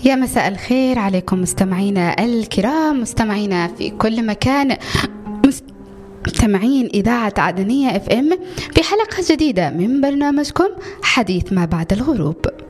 يا مساء الخير عليكم مستمعينا الكرام، مستمعينا في كل مكان، مستمعين إذاعة عدنية FM في حلقة جديدة من برنامجكم حديث ما بعد الغروب.